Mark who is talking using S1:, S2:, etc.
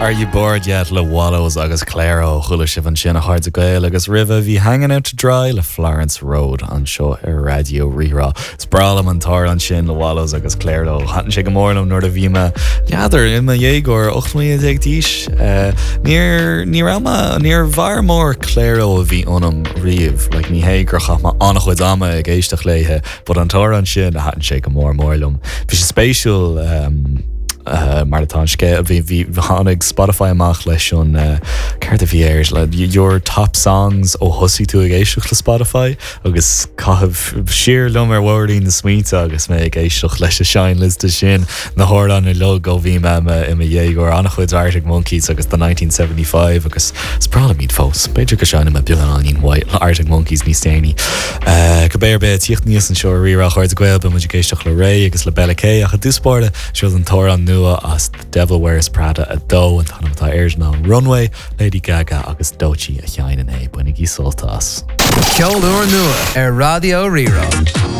S1: Are you bored yet? Le Wallows agus Claro chula sibh an sin a hard a gael agus river bhí hanging out to dry le Florence Road an seo ar radio rira. It's bralam an tar an sin Le Wallows agus Claro. Hatan sé go mórlam nuair a bhíma neadar ima dhéagor 8 díis. Níor bhar mór Claro a bhí onam riamh. Like ní hé gur chama annach chuid ama ag éisteach léithe, but an tar an sin a hatan sé go mórlam. Bhí sé spéisiúil Marathon vi hannig Spotify amach leis an ceart a bhí éirs le your top songs ó hosí tú ag éisteach le Spotify agus caithh siar lom ar bhirdaí na smuointe agus mé ag éisteach leis a sein lista sin na hórdan i lo go bhí me i dhéagor annach chuid Arctic Monkeys agus the 1975 agus sprála míad fós beidir go seanna me bilan an white Arctic Monkeys ní stéine go béir be tíocht níos an seo rira chuir a gcuil be mu géisteach le ré agus le Bella K a chu dúspáirte seo an tór an nua as The Devil Wears Prada a dó an tanna tá airs ná Runway, Lady Gaga agus Doechii a cheann in é bunig í solta as.
S2: Ceolúir nua ar Radio Rira.